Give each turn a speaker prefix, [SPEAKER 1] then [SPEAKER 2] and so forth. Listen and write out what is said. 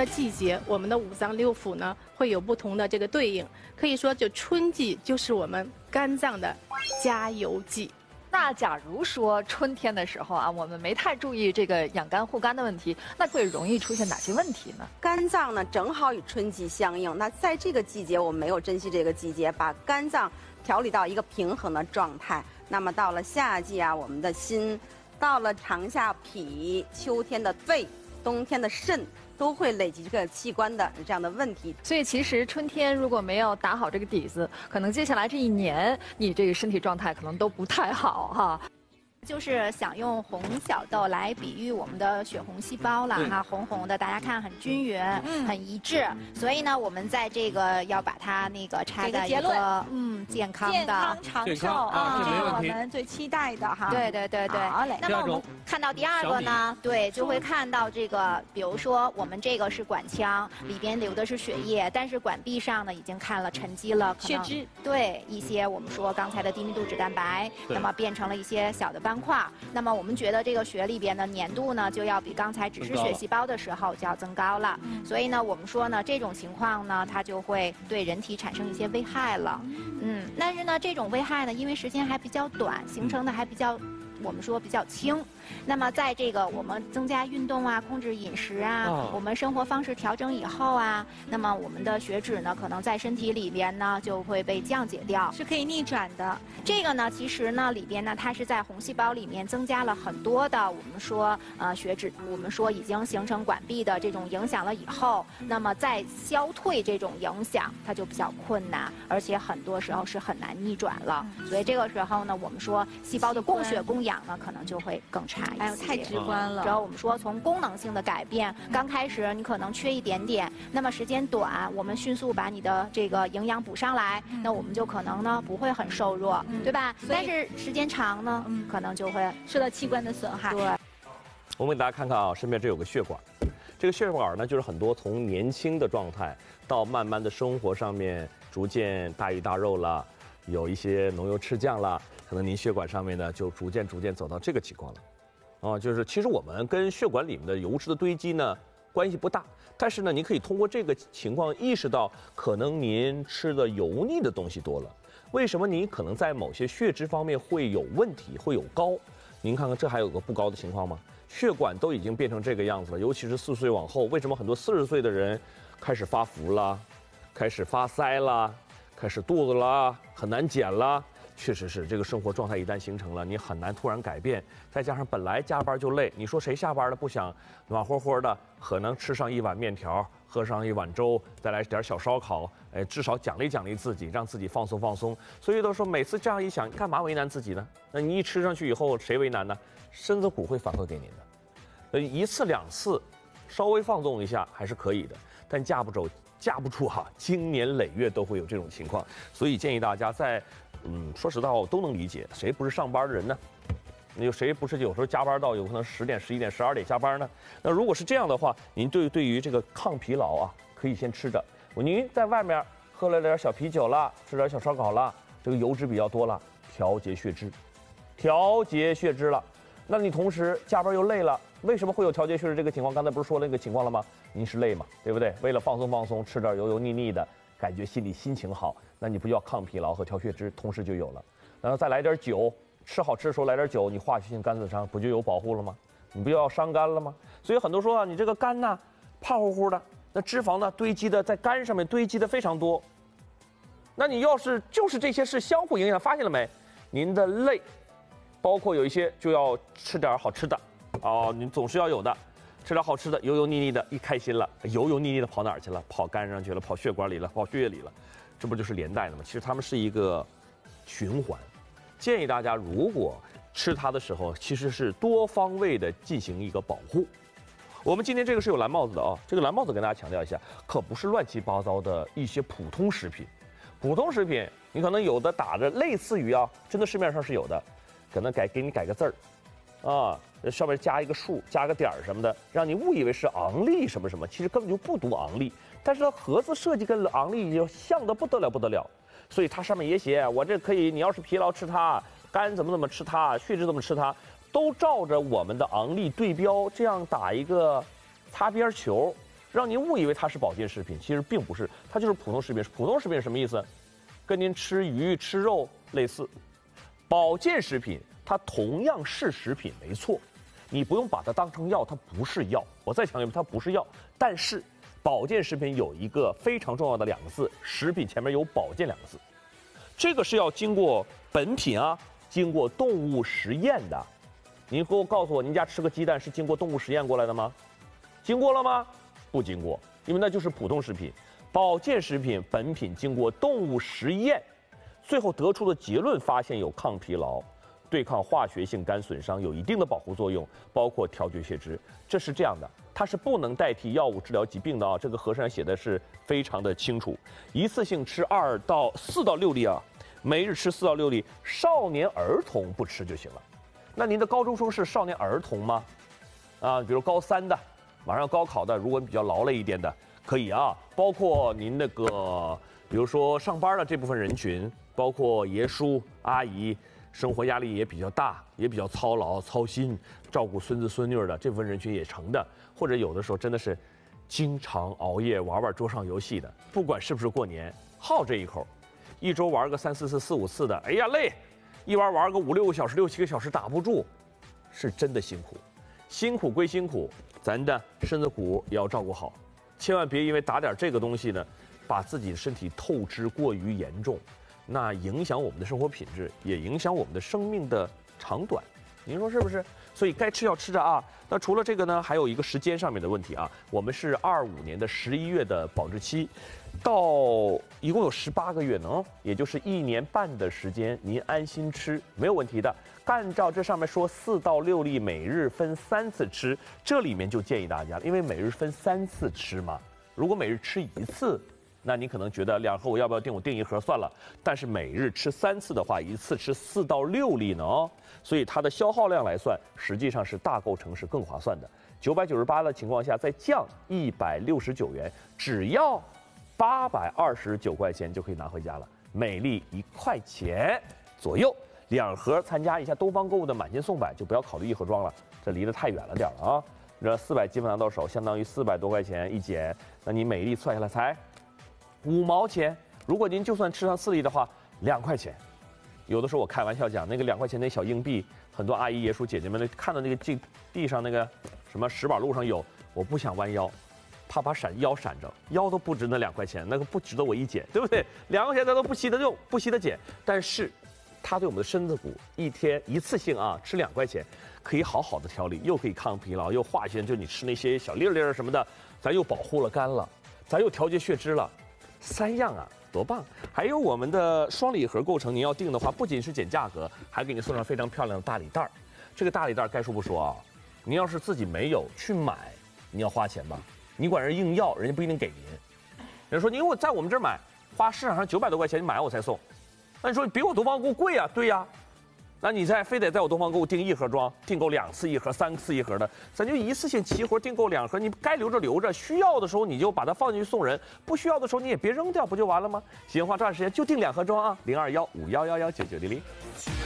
[SPEAKER 1] 的季节，我们的五脏六腑呢会有不同的这个对应。可以说，就春季就是我们肝脏的加油季。
[SPEAKER 2] 那假如说春天的时候啊，我们没太注意这个养肝护肝的问题，那会容易出现哪些问题呢？
[SPEAKER 3] 肝脏呢正好与春季相应，那在这个季节我们没有珍惜这个季节，把肝脏调理到一个平衡的状态。那么到了夏季啊，我们的心；到了长夏脾，秋天的肺，冬天的肾，都会累积这个器官的这样的问题。
[SPEAKER 2] 所以其实春天如果没有打好这个底子，可能接下来这一年你这个身体状态可能都不太好哈。
[SPEAKER 4] 就是想用红小豆来比喻我们的血红细胞了哈，红红的，大家看很均匀，很一致。所以呢，我们在这个要把它那个插在一个健康的、
[SPEAKER 5] 长寿啊，这是我们最期待的哈。
[SPEAKER 4] 对对对对。
[SPEAKER 5] 好嘞。
[SPEAKER 4] 那么我们看到第二个呢，对，就会看到这个，比如说我们这个是管腔，里边流的是血液，但是管壁上呢已经看了沉积了
[SPEAKER 5] 血脂，
[SPEAKER 4] 对一些我们说刚才的低密度脂蛋白，那么变成了一些小的斑块。那么我们觉得这个血里边的粘度呢，就要比刚才只是血细胞的时候就要增高了。所以呢，我们说呢，这种情况呢，它就会对人体产生一些危害了。但是呢，这种危害呢，因为时间还比较短，形成的还比较。我们说比较轻，那么在这个我们增加运动啊，控制饮食啊，我们生活方式调整以后啊，那么我们的血脂呢，可能在身体里边呢就会被降解掉，
[SPEAKER 5] 是可以逆转的。
[SPEAKER 4] 这个呢，其实呢里边呢，它是在红细胞里面增加了很多的我们说血脂，我们说已经形成管壁的这种影响了以后，那么再消退这种影响，它就比较困难，而且很多时候是很难逆转了。所以这个时候呢，我们说细胞的供血供氧呢，可能就会更差一些。
[SPEAKER 5] 哎呦，太直观了。
[SPEAKER 4] 只要我们说从功能性的改变，刚开始你可能缺一点点，那么时间短，我们迅速把你的这个营养补上来，那我们就可能呢不会很瘦弱，对吧？但是时间长呢，可能就会
[SPEAKER 5] 受到器官的损害。
[SPEAKER 4] 对。
[SPEAKER 6] 我们给大家看看啊，身边这有个血管，这个血管呢，就是很多从年轻的状态到慢慢的生活上面逐渐大鱼大肉了，有一些浓油赤酱了。可能您血管上面呢，就逐渐走到这个情况了，就是其实我们跟血管里面的油脂的堆积呢关系不大，但是呢，您可以通过这个情况意识到，可能您吃的油腻的东西多了，为什么您可能在某些血脂方面会有问题，会有高？您看看这还有个不高的情况吗？血管都已经变成这个样子了，尤其是40岁往后，为什么很多40岁的人开始发福了，开始发腮了，开始肚子了，很难减了？确实是这个生活状态一旦形成了，你很难突然改变。再加上本来加班就累，你说谁下班了不想暖和和的，可能吃上一碗面条，喝上一碗粥，再来点小烧烤，至少奖励奖励自己，让自己放松放松。所以都说每次这样一想，干嘛为难自己呢？那你一吃上去以后，谁为难呢？身子骨会反馈给您的。一次两次，稍微放纵一下还是可以的，但架不住哈，经年累月都会有这种情况。所以建议大家在。说实在话，我都能理解，谁不是上班的人呢？有谁不是有时候加班到有可能10点、11点、12点加班呢？那如果是这样的话，您对于这个抗疲劳啊，可以先吃着。您在外面喝了点小啤酒了，吃点小烧烤了，这个油脂比较多了，调节血脂了。那你同时加班又累了，为什么会有调节血脂这个情况？刚才不是说那个情况了吗？您是累嘛，对不对？为了放松，吃点油腻的。感觉心情好，那你不就要抗疲劳和调血脂同时就有了，然后再来点酒，吃好吃的时候来点酒，你化学性肝损伤不就有保护了吗？你不就要伤肝了吗？所以很多说啊，你这个肝呢胖乎乎的，那脂肪呢堆积的在肝上面堆积的非常多，那你要是就是这些是相互影响，发现了没？您的累，包括有一些就要吃点好吃的您总是要有的。吃点好吃的，油腻的，一开心了，油腻的跑哪儿去了？跑肝上去了，跑血管里了，跑血液里了，这不就是连带的吗？其实它们是一个循环。建议大家，如果吃它的时候，其实是多方位的进行一个保护。我们今天这个是有蓝帽子的这个蓝帽子跟大家强调一下，可不是乱七八糟的一些普通食品。普通食品，你可能有的打着类似于真的市面上是有的，可能给你改个字儿。上面加一个数，加个点儿什么的，让你误以为是昂利什么什么，其实根本就不读昂利。但是它盒子设计跟昂利就像的不得了，所以它上面也写我这可以，你要是疲劳吃它，肝怎么吃它，血脂怎么吃它，都照着我们的昂利对标这样打一个擦边球， 让您误以为它是保健食品，其实并不是，它就是普通食品。普通食品是什么意思？跟您吃鱼吃肉类似。保健食品它同样是食品，没错，你不用把它当成药，它不是药。我再强调一遍，它不是药。但是保健食品有一个非常重要的2个字，食品前面有保健2个字，这个是要经过本品啊，经过动物实验的。您给我告诉我，您家吃个鸡蛋是经过动物实验过来的吗？经过了吗？不经过，因为那就是普通食品。保健食品本品经过动物实验，最后得出的结论发现有抗疲劳、对抗化学性肝损伤，有一定的保护作用，包括调节血脂。这是这样的，它是不能代替药物治疗疾病的啊。这个盒上写的是非常的清楚。一次性吃4到6粒啊，每日吃4到6粒，少年儿童不吃就行了。那您的高中生是少年儿童吗？啊，比如高3的，马上要高考的，如果比较劳累一点的，可以啊。包括您那个，比如说上班的这部分人群，包括爷叔阿姨，生活压力也比较大，也比较操劳操心，照顾孙子孙女的这部分人群也成的。或者有的时候真的是经常熬夜玩桌上游戏的，不管是不是过年，好这一口，一周玩个3、4次、4、5次的，哎呀累，一玩个5、6个小时、6、7个小时打不住，是真的辛苦。辛苦归辛苦，咱的身子骨也要照顾好，千万别因为打点这个东西呢，把自己的身体透支过于严重，那影响我们的生活品质，也影响我们的生命的长短。您说是不是？所以该吃要吃着啊。那除了这个呢，还有一个时间上面的问题啊。我们是25年的11月的保质期，到一共有18个月呢，也就是1年半的时间，您安心吃没有问题的。按照这上面说4到6粒，每日分3次吃，这里面就建议大家，因为每日分3次吃嘛，如果每日吃1次，那你可能觉得2盒我要不要订？我订1盒算了。但是每日吃3次的话，一次吃4到6粒呢哦，所以它的消耗量来算，实际上是大构成是更划算的。998的情况下再降169元，只要829块钱就可以拿回家了，每粒1块钱左右。2盒参加一下东方购物的满减送百，就不要考虑1盒装了，这离得太远了点了啊。这400基本拿到手，相当于400多块钱一减，那你每粒算下来才5毛钱。如果您就算吃上4粒的话，2块钱。有的时候我开玩笑讲，那个2块钱那小硬币，很多阿姨爷叔姐姐们看到那个地上那个什么石板路上有，我不想弯腰，怕把腰闪着，腰都不值那2块钱，那个不值得我一减，对不对？2块钱咱都不惜得用，不惜得减，但是它对我们的身子骨一天一次性啊吃2块钱，可以好好的调理，又可以抗疲劳，又化学，就你吃那些小粒粒什么的，咱又保护了肝了，咱又调节血脂了，3样啊，多棒！还有我们的双礼盒构成，您要订的话，不仅是减价格，还给你送上非常漂亮的大礼袋儿。这个大礼袋该说不说啊，您要是自己没有去买，你要花钱吧？你管人硬要，人家不一定给您。人家说您我在我们这儿买，花市场上900多块钱，你买我才送。那你说比我东方购物贵啊？对呀，那你非得在我东方购物订1盒装，订购2次1盒、3次1盒的，咱就一次性齐活订购2盒，你该留着留着，需要的时候你就把它放进去送人，不需要的时候你也别扔掉，不就完了吗？喜欢花这段时间就订2盒装啊，021511199900。